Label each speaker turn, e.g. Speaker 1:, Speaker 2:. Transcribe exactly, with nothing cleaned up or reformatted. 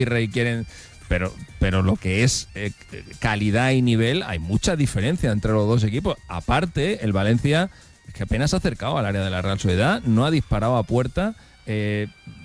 Speaker 1: Rey quieren, pero, pero lo que es eh, calidad y nivel, hay mucha diferencia entre los dos equipos. Aparte, el Valencia es que apenas se ha acercado al área de la Real Sociedad, no ha disparado a puerta. Eh,